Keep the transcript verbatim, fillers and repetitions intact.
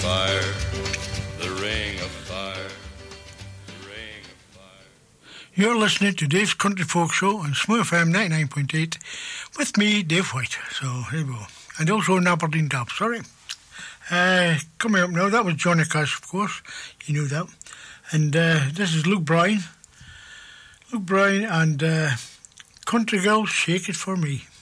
fire, the ring of fire, the ring of fire. You're listening to Dave's Country Folk Show on Smooth F M ninety-nine point eight with me, Dave White. So, there you go. And also an Aberdeen dub, sorry. Uh, coming up now, that was Johnny Cash, of course. You knew that. And uh, this is Luke Bryan. Luke Bryan and uh, Country Girl, Shake It For Me.